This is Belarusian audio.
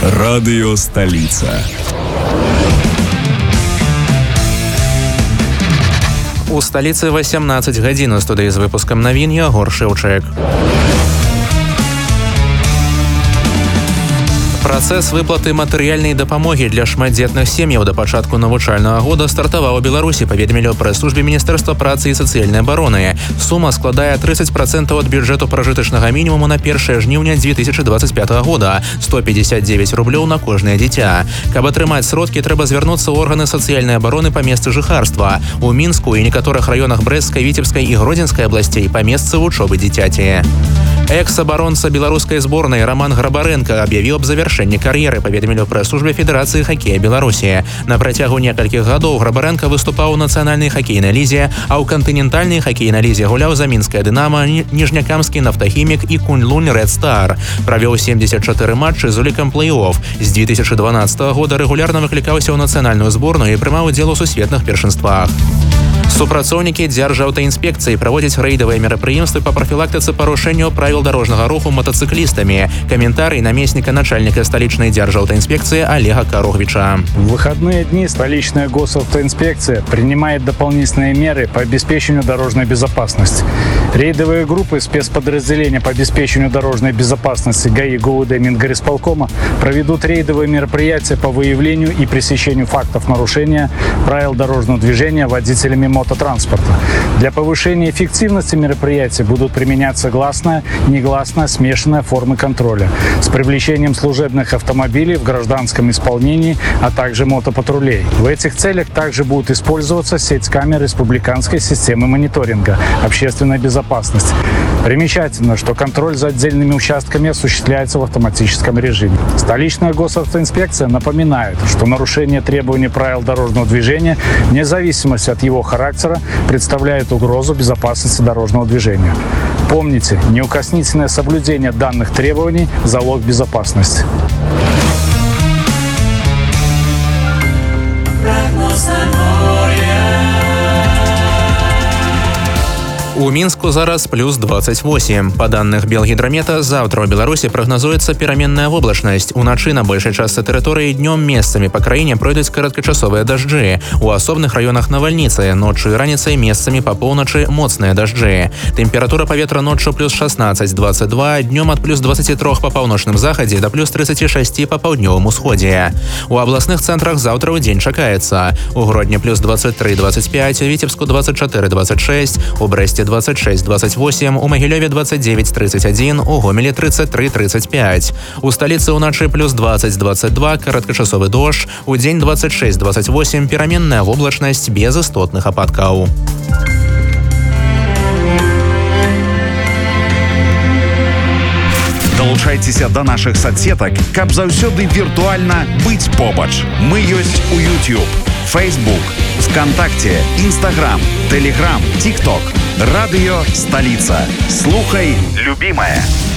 Радыё Сталіца. У сталіцы 18 гадзін. У студыі з выпускам навін Ягор Шэўчэк. Працэс выплаты матэрыяльнай дапамогі для шматдзетных сем'яў да пачатку навучальнага года стартаваў у Беларусі, паведамілі ў прэс-службе Міністэрства працы і сацыяльнай абароны. Сума складае 30% ад бюджэту пражытачнага мінімуму на 1 жніўня 2025 года, 159 рублёў на кожнае дзіця. Каб атрымаць сродкі, трэба звярнуцца ў органы сацыяльнай абароны па месцы жыхарства. У Мінску і некаторых раёнах Брэсцкай, Віцебскай і Гродзенскай абласцей па месцы вучобы дзіцяці. Экс-абаронца беларускай зборнай Роман Грабаренко аб'явіў аб завяршэнні кар'еры, паведамілі ў прэс-службе Федэрацыі хакея Беларусі. На працягу некалькіх гадоў Грабаренко выступаў у нацыянальнай хакейнай лізе, а ў кантынентальнай хакейнай лізе гуляў за мінскае Дынама, Ніжнякамскі нафтахімік і Куньлунь Ред Стар. Правёў 74 матчы з улікам плэй-офф. З 2012 года рэгулярна выклікаўся ў нацыянальную зборную і прымаў удзел у сусветных першынствах. Супрацоўнікі дзяржаўтаінспекцыі праводзяць рэйдавыя мерапрыемствы па прафілактыцы парушэнняў правіл дарожнага руху мотоциклистами. Комментарий наместника начальника столичной державтоинспекции Олега Корохвича. В выходные дни столичная госавтоинспекция принимает дополнительные меры по обеспечению дорожной безопасности. Рейдовые группы спецподразделения по обеспечению дорожной безопасности ГАИ ГУВД Мингорисполкома проведут рейдовые мероприятия по выявлению и пресечению фактов нарушения правил дорожного движения водителями мототранспорта. Для повышения эффективности мероприятий будут применяться гласная, негласная, смешанная формы контроля с привлечением служебных автомобилей в гражданском исполнении, а также мотопатрулей. В этих целях также будет использоваться сеть камер республиканской системы мониторинга общественной безопасности. Примечательно, что контроль за отдельными участками осуществляется в автоматическом режиме. Столичная госавтоинспекция напоминает, что нарушение требований правил дорожного движения, вне зависимости от его характера, представляет угрозу безопасности дорожного движения. Помните, неукоснительное соблюдение данных требований – залог безопасности. У Мінску зараз плюс 28. По данных Белгидромета, завтра у Беларуси прогнозуется переменная воблачность. Уначы на большей части территории днем местами по краине пройдут короткочасовые дожди. У асобных районах навальницы, ночью и раніцай местами по полночи моцные дожди. Температура поветра ночью плюс 16-22, днем от плюс 23 по паўночным захадзе до плюс 36 по паўднёвым усходе. У областных центрах завтра в день чакаецца. У Гродні плюс 23-25, у Витебску 24-26, у Бресте 26-28, у Могилеве 29-31, у Гомеле 33-35. У столицы уначы плюс 20-22, короткочасовый дождь, у день 26-28, переменная воблачность без істотных ападкаў. Далучайцеся до наших соцсетак, каб заўсёды віртуальна быць побач. Мы ёсць у YouTube, Facebook, ВКонтакте, Instagram, Telegram, TikTok. Радыё Сталіца. Слухай, любимая.